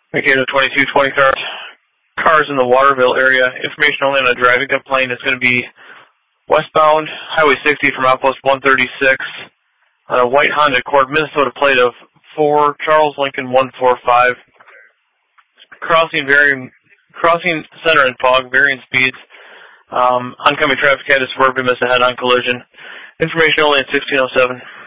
Mankato 2220 cars in the Waterville area. Information only on a driving complaint. It's going to be westbound Highway 60 from Outpost 136 on a white Honda Accord, Minnesota plate of 4 Charles Lincoln 145. Crossing center and fog, varying speeds. Oncoming traffic had a suburban miss ahead on collision. Information only at 1607.